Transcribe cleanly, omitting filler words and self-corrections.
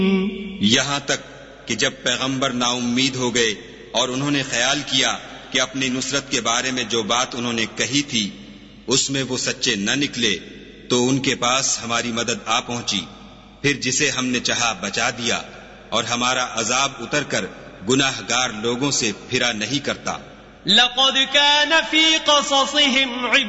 यहाँ तक कि जब पैगंबर नाउम्मीद हो गए और उन्होंने ख्याल किया कि अपनी नुसरत के बारे में जो बात उन्होंने कही थी उसमें वो सच्चे न निकले, तो उनके पास हमारी मदद आ पहुंची। फिर जिसे हमने चाहा बचा दिया, और हमारा अजाब उतर कर गुनाहगार लोगों से फिरा नहीं करता। लक़द कान फी क़ससिहिम